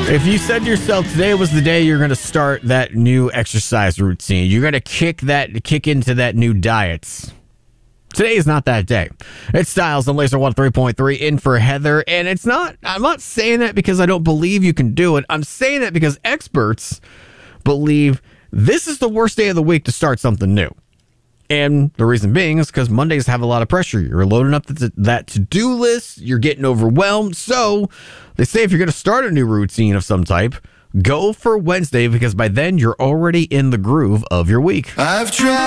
If you said to yourself today was the day you're going to start that new exercise routine, you're going to kick into that new diet, today is not that day. It's Styles on Laser 103.3 in for Heather. And I'm not saying that because I don't believe you can do it. I'm saying that because experts believe this is the worst day of the week to start something new. And the reason being is because Mondays have a lot of pressure. You're loading up that to-do list. You're getting overwhelmed. So they say if you're going to start a new routine of some type, go for Wednesday because by then you're already in the groove of your week. I've tried.